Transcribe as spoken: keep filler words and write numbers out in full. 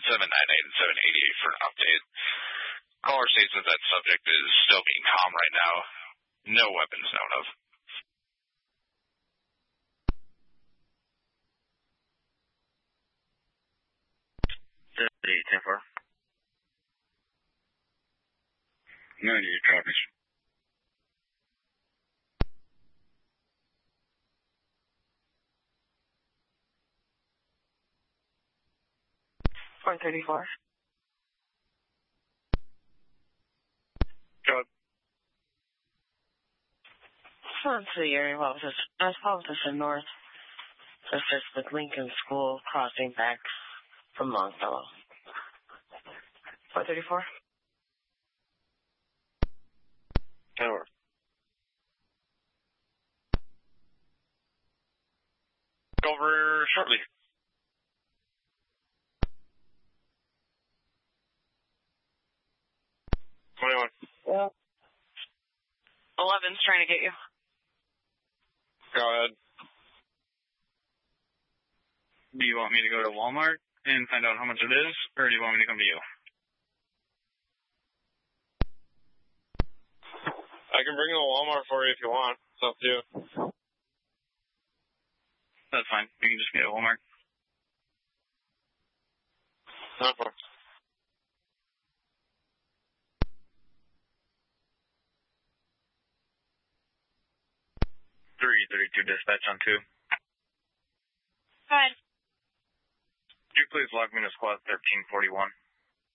seven nine eight and seven eighty-eight for an update. Caller states that that subject is still being calm right now. No weapons known of. ten four. ninety-eight copies. four thirty-four. Go ahead. On to the area office. I was in North. Assist with Lincoln School crossing back from Longfellow. four thirty-four. Tower. Over shortly. twenty-one. Yeah. eleven's trying to get you. Go ahead. Do you want me to go to Walmart and find out how much it is, or do you want me to come to you? I can bring it to Walmart for you if you want. It's up to you. That's fine. You can just get it at Walmart. No problem. three thirty-two dispatch on two. Go ahead. Could you please log me to squad thirteen forty-one?